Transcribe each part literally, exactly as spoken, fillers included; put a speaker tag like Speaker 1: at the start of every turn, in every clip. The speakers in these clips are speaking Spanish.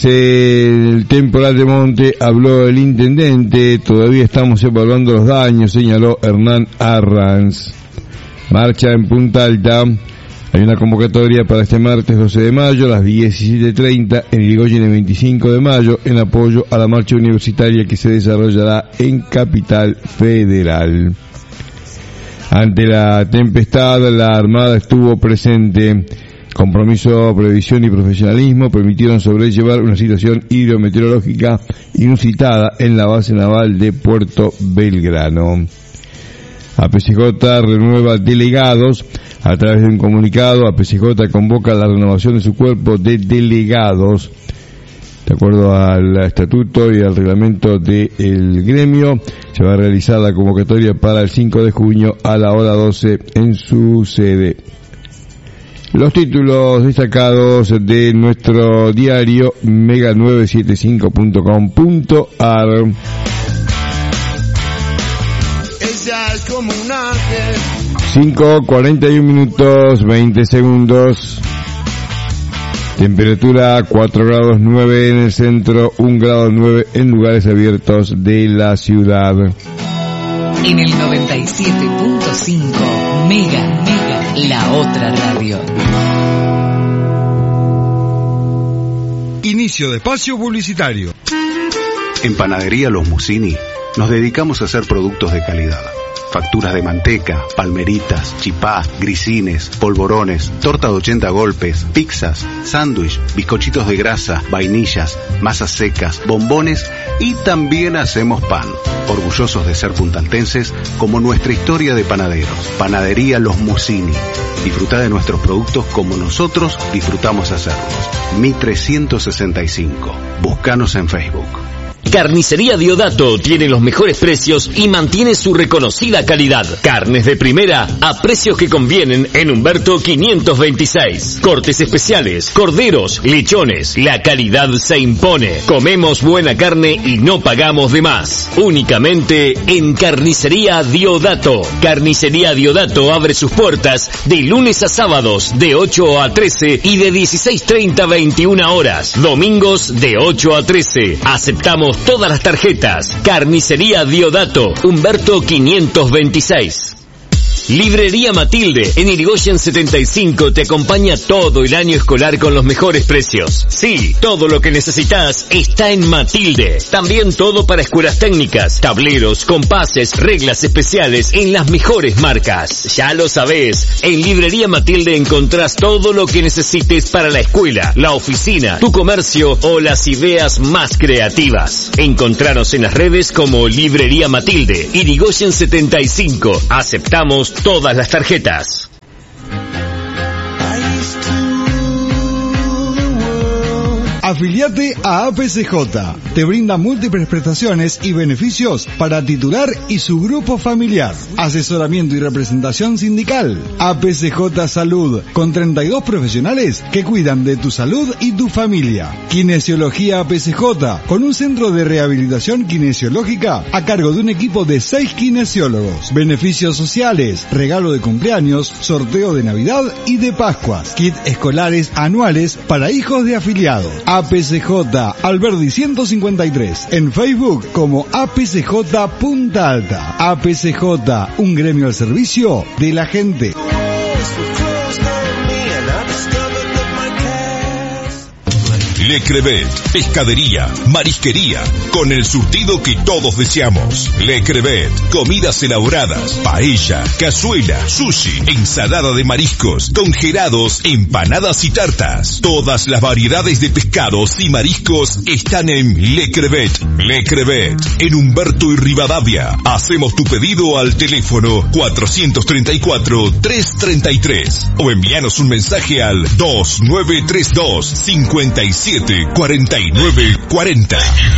Speaker 1: El temporal de monte, habló el intendente, todavía estamos evaluando los daños, señaló Hernán Arranz. Marcha en Punta Alta, hay una convocatoria para este martes doce de mayo a las diecisiete treinta en Irigoyen el veinticinco de mayo en apoyo a la marcha universitaria que se desarrollará en Capital Federal. Ante la tempestad, la Armada estuvo presente. Compromiso, previsión y profesionalismo permitieron sobrellevar una situación hidrometeorológica inusitada en la base naval de Puerto Belgrano. A P C J renueva delegados. A través de un comunicado, A P C J convoca la renovación de su cuerpo de delegados. De acuerdo al estatuto y al reglamento del gremio, se va a realizar la convocatoria para el cinco de junio a la hora doce en su sede. Los títulos destacados de nuestro diario mega nueve siete cinco punto com punto a r. cinco cuarenta y uno minutos veinte segundos. Temperatura cuatro grados nueve en el centro, un grado nueve en lugares abiertos de la ciudad.
Speaker 2: En el noventa y siete punto cinco, Mega, Mega, la otra radio.
Speaker 3: Inicio de espacio publicitario.
Speaker 4: En Panadería Los Musini nos dedicamos a hacer productos de calidad. Facturas de manteca, palmeritas, chipá, grisines, polvorones, torta de ochenta golpes, pizzas, sándwich, bizcochitos de grasa, vainillas, masas secas, bombones y también hacemos pan. Orgullosos de ser puntaltenses como nuestra historia de panaderos. Panadería Los Musini. Disfruta de nuestros productos como nosotros disfrutamos hacerlos. Mi trescientos sesenta y cinco. Búscanos en Facebook.
Speaker 5: Carnicería Diodato tiene los mejores precios y mantiene su reconocida calidad. Carnes de primera a precios que convienen en Humberto quinientos veintiséis. Cortes especiales, corderos, lechones. La calidad se impone. Comemos buena carne y no pagamos de más. Únicamente en Carnicería Diodato. Carnicería Diodato abre sus puertas de lunes a sábados de ocho a trece y de dieciséis treinta a veintiuna horas. Domingos de ocho a trece. Aceptamos todas las tarjetas. Carnicería Diodato, Humberto quinientos veintiséis. Librería Matilde, en Irigoyen setenta y cinco, te acompaña todo el año escolar con los mejores precios. Sí, todo lo que necesitas está en Matilde. También todo para escuelas técnicas, tableros, compases, reglas especiales en las mejores marcas. Ya lo sabés, en Librería Matilde encontrás todo lo que necesites para la escuela, la oficina, tu comercio o las ideas más creativas. Encontranos en las redes como Librería Matilde, Irigoyen setenta y cinco. Aceptamos todas las tarjetas.
Speaker 3: Afiliate a A P C J. Te brinda múltiples prestaciones y beneficios para titular y su grupo familiar. Asesoramiento y representación sindical. A P C J Salud, con treinta y dos profesionales que cuidan de tu salud y tu familia. Kinesiología A P C J, con un centro de rehabilitación kinesiológica a cargo de un equipo de seis kinesiólogos. Beneficios sociales, regalo de cumpleaños, sorteo de Navidad y de Pascuas. Kit escolares anuales para hijos de afiliados. A P C J Alberdi ciento cincuenta y tres, en Facebook como A P C J Punta Alta. A P C J, un gremio al servicio de la gente.
Speaker 6: Lecrevet, pescadería, marisquería, con el surtido que todos deseamos. Lecrevet, comidas elaboradas, paella, cazuela, sushi, ensalada de mariscos, congelados, empanadas y tartas. Todas las variedades de pescados y mariscos están en Lecrevet. Lecrevet, en Humberto y Rivadavia. Hacemos tu pedido al teléfono cuatrocientos treinta y cuatro, trescientos treinta y tres o envíanos un mensaje al dos nueve tres dos, cinco siete cuarenta y nueve cuarenta.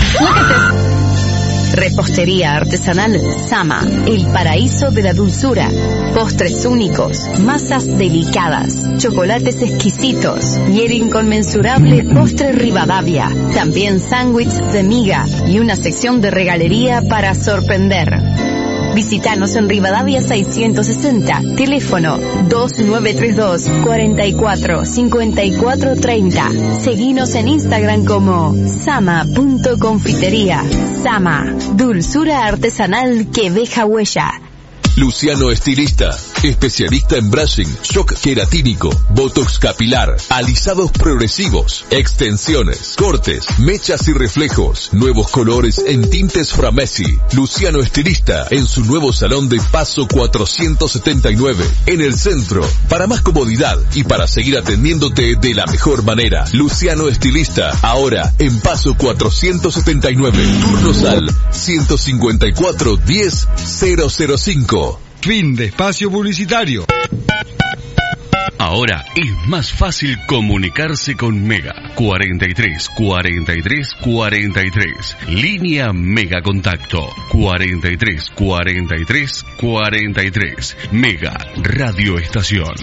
Speaker 7: Repostería artesanal Sama, el paraíso de la dulzura. Postres únicos, masas delicadas, chocolates exquisitos y el inconmensurable postre Rivadavia. También sándwich de miga y una sección de regalería para sorprender. Visítanos en Rivadavia seiscientos sesenta, teléfono dos nueve tres dos, cuatro cuatro, cinco cuatro tres cero. Seguinos en Instagram como sama.confitería. Sama, dulzura artesanal que deja huella.
Speaker 6: Luciano Estilista, especialista en brushing, shock queratínico, botox capilar, alisados progresivos, extensiones, cortes, mechas y reflejos, nuevos colores en tintes Framesi. Luciano Estilista, en su nuevo salón de Paso cuatrocientos setenta y nueve, en el centro. Para más comodidad y para seguir atendiéndote de la mejor manera, Luciano Estilista, ahora en Paso cuatrocientos setenta y nueve, turnos al ciento cincuenta y cuatro, diez, cero cero cinco.
Speaker 3: Fin de espacio publicitario.
Speaker 8: Ahora es más fácil comunicarse con Mega. cuarenta y tres, cuarenta y tres, cuarenta y tres. Línea Mega Contacto. cuarenta y tres, cuarenta y tres, cuarenta y tres. Mega Radio Estación.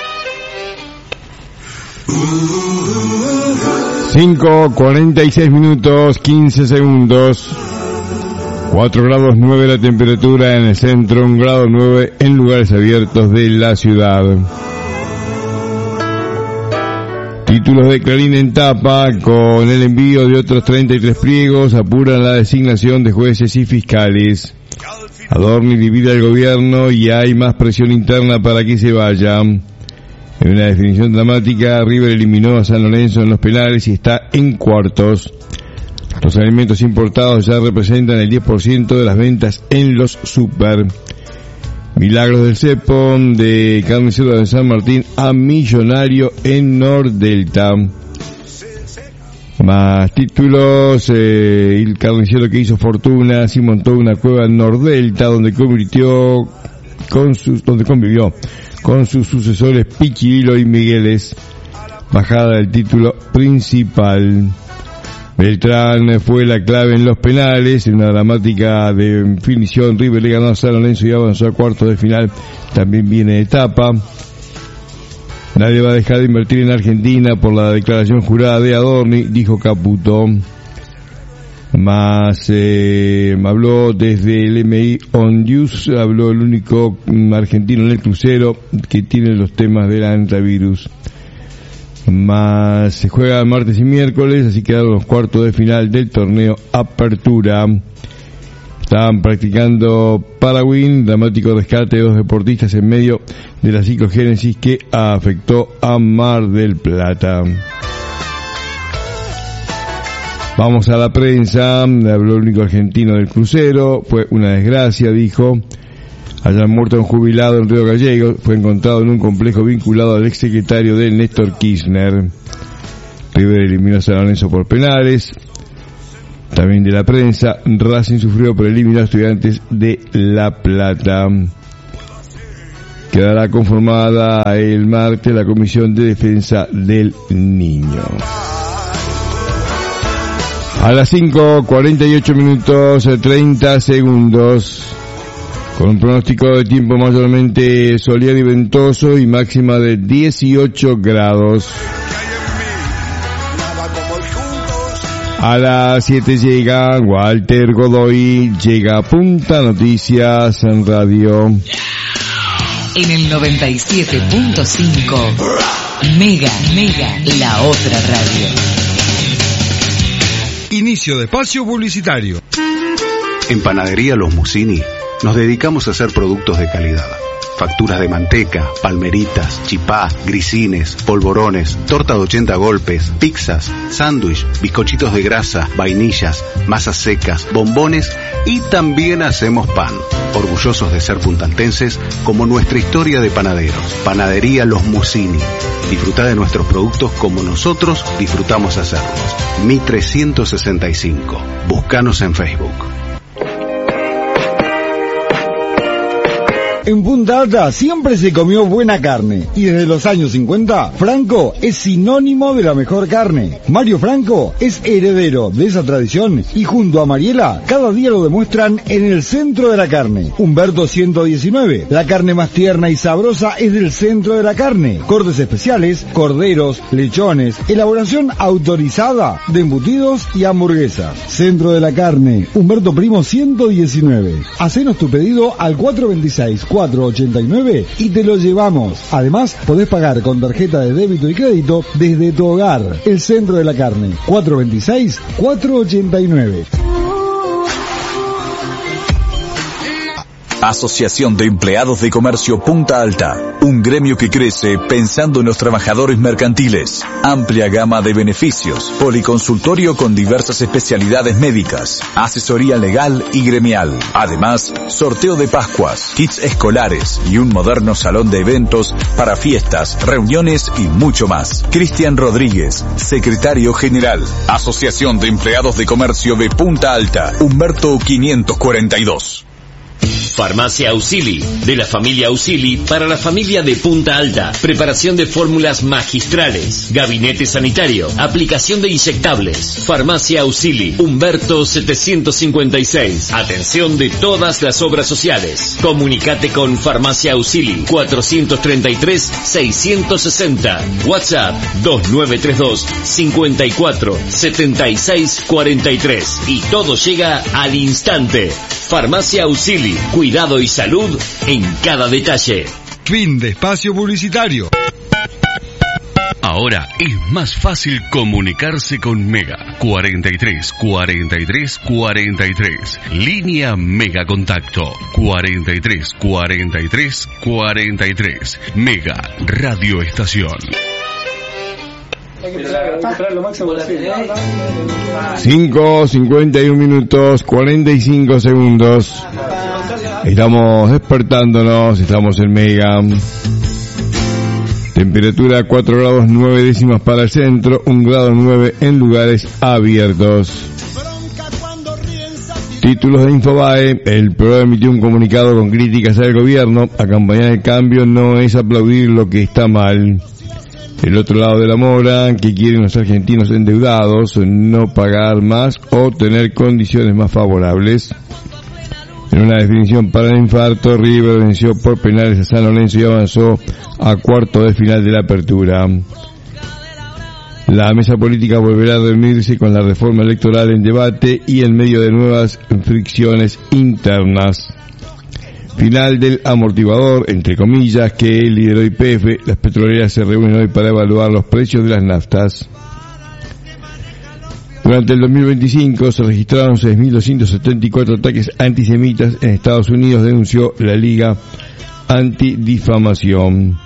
Speaker 1: cinco, cuarenta y seis minutos, quince segundos. cuatro grados nueve la temperatura en el centro, un grado nueve en lugares abiertos de la ciudad. Títulos de Clarín en tapa, con el envío de otros treinta y tres pliegos, apuran la designación de jueces y fiscales. Adorni divide al gobierno y hay más presión interna para que se vaya. En una definición dramática, River eliminó a San Lorenzo en los penales y está en cuartos. Los alimentos importados ya representan el diez por ciento de las ventas en los super. Milagros del cepo, de carnicero de San Martín a millonario en Nordelta. Más títulos, eh, el carnicero que hizo fortuna, sí montó una cueva en Nordelta donde convirtió con sus, donde convivió con sus sucesores Pichirilo y Migueles. Bajada del título principal. Beltrán fue la clave en los penales, en una dramática definición. River le ganó a San Lorenzo y avanzó a cuartos de final. También viene de etapa. Nadie va a dejar de invertir en Argentina por la declaración jurada de Adorni, dijo Caputo. Más eh, habló desde el M I On News, habló el único argentino en el crucero que tiene los temas del antivirus. Más se juega martes y miércoles, así quedaron los cuartos de final del torneo Apertura. Estaban practicando Paraguay, dramático rescate de dos deportistas en medio de la ciclogénesis que afectó a Mar del Plata. Vamos a la prensa, habló el único argentino del crucero, fue una desgracia, dijo. Hayan muerto un jubilado en Río Gallegos, fue encontrado en un complejo vinculado al exsecretario de Néstor Kirchner. River eliminó a San Lorenzo por penales. También de la prensa, Racing sufrió por eliminar a Estudiantes de La Plata. Quedará conformada el martes la Comisión de Defensa del Niño. A las cinco, cuarenta y ocho minutos, treinta segundos. Con un pronóstico de tiempo mayormente soleado y ventoso y máxima de dieciocho grados. A las siete llega Walter Godoy, llega Punta Noticias en radio.
Speaker 2: En el noventa y siete punto cinco, Mega, Mega, la otra radio.
Speaker 3: Inicio de espacio publicitario.
Speaker 4: En Panadería Los Musini nos dedicamos a hacer productos de calidad. Facturas de manteca, palmeritas, chipá, grisines, polvorones, torta de ochenta golpes, pizzas, sándwich, bizcochitos de grasa, vainillas, masas secas, bombones y también hacemos pan. Orgullosos de ser puntaltenses como nuestra historia de panaderos. Panadería Los Musini. Disfruta de nuestros productos como nosotros disfrutamos hacerlos. Mi trescientos sesenta y cinco. Búscanos en Facebook.
Speaker 3: En Punta Alta siempre se comió buena carne y desde los años cincuenta, Franco es sinónimo de la mejor carne. Mario Franco es heredero de esa tradición y junto a Mariela cada día lo demuestran en el centro de la carne. Humberto ciento diecinueve, la carne más tierna y sabrosa es del centro de la carne. Cortes especiales, corderos, lechones, elaboración autorizada de embutidos y hamburguesas. Centro de la carne, Humberto Primo ciento diecinueve. Hacenos tu pedido al cuatro veintiséis, cuatrocientos ochenta y nueve y te lo llevamos. Además, podés pagar con tarjeta de débito y crédito desde tu hogar. El Centro de la Carne, cuatro veintiséis, cuatrocientos ochenta y nueve.
Speaker 9: Asociación de Empleados de Comercio Punta Alta, un gremio que crece pensando en los trabajadores mercantiles. Amplia gama de beneficios, policonsultorio con diversas especialidades médicas, asesoría legal y gremial. Además, sorteo de Pascuas, kits escolares y un moderno salón de eventos para fiestas, reuniones y mucho más. Cristian Rodríguez, secretario general. Asociación de Empleados de Comercio de Punta Alta, Humberto quinientos cuarenta y dos.
Speaker 5: Farmacia Ausili, de la familia Ausili para la familia de Punta Alta. Preparación de fórmulas magistrales, gabinete sanitario, aplicación de inyectables. Farmacia Ausili, Humberto setecientos cincuenta y seis. Atención de todas las obras sociales. Comunicate con Farmacia Ausili, cuatrocientos treinta y tres, seiscientos sesenta. WhatsApp dos nueve tres dos, cincuenta y cuatro, setenta y seis cuarenta y tres. Y todo llega al instante. Farmacia Ausili, cuidado y salud en cada detalle.
Speaker 3: Fin de espacio publicitario.
Speaker 8: Ahora es más fácil comunicarse con Mega. cuarenta y tres, cuarenta y tres, cuarenta y tres. Línea Mega Contacto. cuarenta y tres, cuarenta y tres, cuarenta y tres. Mega Radio Estación.
Speaker 1: cinco, cincuenta y un minutos, cuarenta y cinco segundos. Estamos despertándonos, estamos en Mega. Temperatura cuatro grados nueve décimas para el centro, un grado nueve en lugares abiertos. Títulos de Infobae. El programa emitió un comunicado con críticas al gobierno. Acompañar el cambio no es aplaudir lo que está mal. El otro lado de la mora, que quieren los argentinos endeudados, no pagar más o tener condiciones más favorables. En una definición para el infarto, River venció por penales a San Lorenzo y avanzó a cuarto de final de la apertura. La mesa política volverá a reunirse con la reforma electoral en debate y en medio de nuevas fricciones internas. Final del amortiguador, entre comillas, que lideró Y P F. Las petroleras se reúnen hoy para evaluar los precios de las naftas. Durante el dos mil veinticinco se registraron seis mil doscientos setenta y cuatro ataques antisemitas en Estados Unidos, denunció la Liga Antidifamación.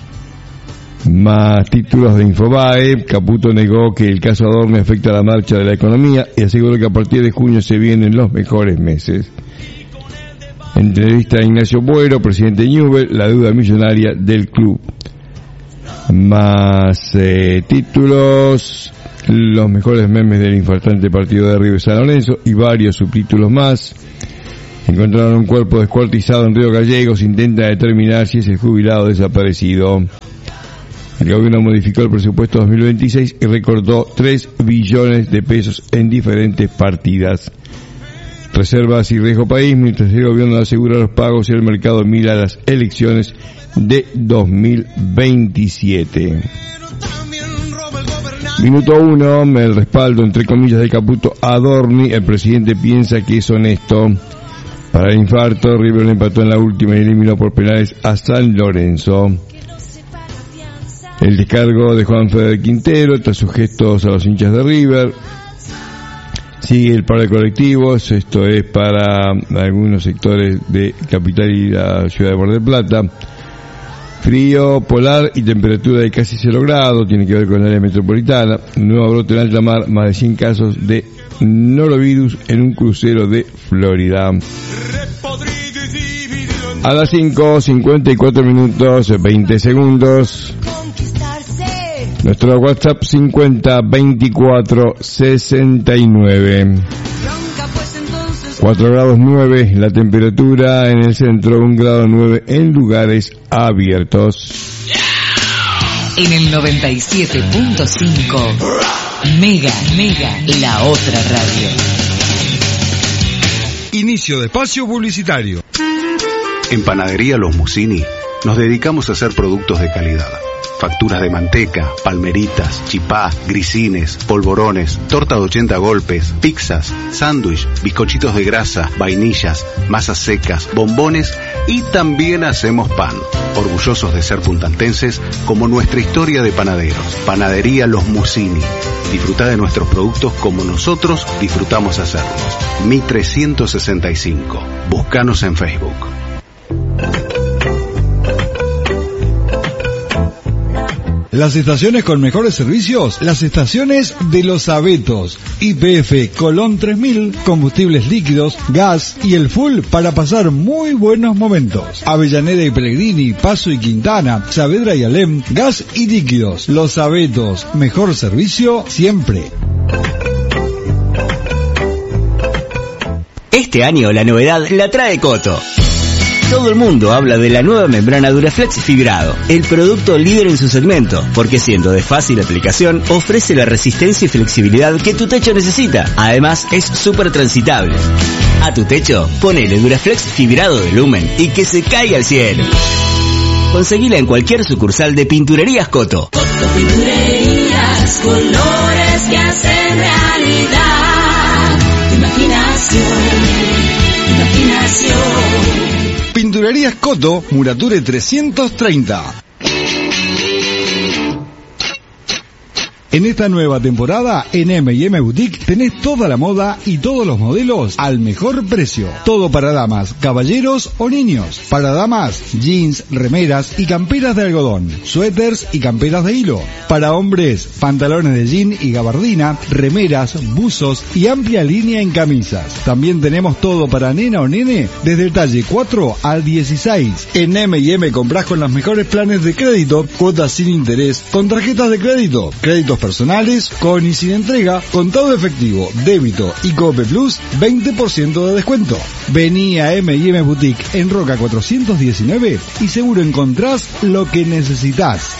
Speaker 1: Más títulos de Infobae. Caputo negó que el caso Adorni afecta a la marcha de la economía y aseguró que a partir de junio se vienen los mejores meses. Entrevista a Ignacio Buero, presidente de Newell, la deuda millonaria del club. Más eh, títulos, los mejores memes del infartante partido de River San Lorenzo y varios subtítulos más. Encontraron un cuerpo descuartizado en Río Gallegos, intenta determinar si es el jubilado desaparecido. El gobierno modificó el presupuesto dos mil veintiséis y recortó tres billones de pesos en diferentes partidas. Reservas y riesgo país, mientras el gobierno asegura los pagos y el mercado mira las elecciones de dos mil veintisiete. Minuto uno, el respaldo entre comillas de Caputo a Adorni. El presidente piensa que es honesto. Para el infarto, River le empató en la última y eliminó por penales a San Lorenzo. El descargo de Juan Fede Quintero tras sus gestos a los hinchas de River. Sigue el paro de colectivos, esto es para algunos sectores de Capital y la ciudad de Mar del Plata. Frío polar y temperatura de casi cero grados, tiene que ver con el área metropolitana. Nuevo brote en alta mar, más de cien casos de norovirus en un crucero de Florida. A las cinco, cincuenta y cuatro minutos, veinte segundos. Nuestro WhatsApp cincuenta veinticuatro sesenta y nueve. cuatro grados nueve la temperatura en el centro, un grado nueve en lugares abiertos.
Speaker 2: En el noventa y siete punto cinco, Mega, Mega, la otra radio.
Speaker 3: Inicio de espacio publicitario.
Speaker 4: En Panadería Los Musini nos dedicamos a hacer productos de calidad. Facturas de manteca, palmeritas, chipá, grisines, polvorones, torta de ochenta golpes, pizzas, sándwich, bizcochitos de grasa, vainillas, masas secas, bombones y también hacemos pan. Orgullosos de ser puntaltenses como nuestra historia de panaderos. Panadería Los Musini. Disfruta de nuestros productos como nosotros disfrutamos hacerlos. Mi trescientos sesenta y cinco. Búscanos en Facebook.
Speaker 3: Las estaciones con mejores servicios, las estaciones de Los Abetos. Y P F Colón tres mil, combustibles líquidos, gas y el full para pasar muy buenos momentos. Avellaneda y Pellegrini, Paso y Quintana, Saavedra y Alem, gas y líquidos. Los Abetos, mejor servicio siempre.
Speaker 10: Este año la novedad la trae Coto. Todo el mundo habla de la nueva membrana Duraflex Fibrado, el producto líder en su segmento, porque siendo de fácil aplicación, ofrece la resistencia y flexibilidad que tu techo necesita. Además, es súper transitable. A tu techo, ponele Duraflex Fibrado de Lumen y que se caiga al cielo. Conseguila en cualquier sucursal de Pinturerías Coto.
Speaker 11: Coto Pinturerías, colores que hacen realidad. Imaginación, imaginación.
Speaker 3: Pinturerías Coto, Murature trescientos treinta. En esta nueva temporada, en eme y eme Boutique, tenés toda la moda y todos los modelos al mejor precio. Todo para damas, caballeros o niños. Para damas, jeans, remeras y camperas de algodón, suéteres y camperas de hilo. Para hombres, pantalones de jean y gabardina, remeras, buzos y amplia línea en camisas. También tenemos todo para nena o nene, desde el talle cuatro al dieciséis. En eme y eme comprás con los mejores planes de crédito, cuotas sin interés, con tarjetas de crédito, créditos personales, con y sin entrega, contado efectivo, débito y Cope Plus, veinte por ciento de descuento. Vení a eme y eme Boutique en Roca cuatrocientos diecinueve y seguro encontrás lo que necesitas.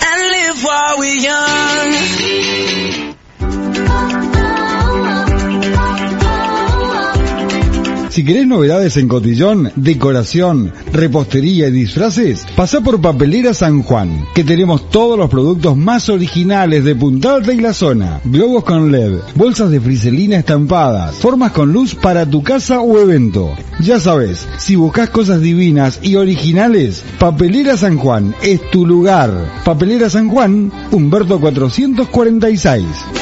Speaker 3: Si querés novedades en cotillón, decoración, repostería y disfraces, pasá por Papelera San Juan, que tenemos todos los productos más originales de Punta Alta y la zona. Globos con L E D, bolsas de friselina estampadas, formas con luz para tu casa o evento. Ya sabes, si buscas cosas divinas y originales, Papelera San Juan es tu lugar. Papelera San Juan, Humberto cuatrocientos cuarenta y seis.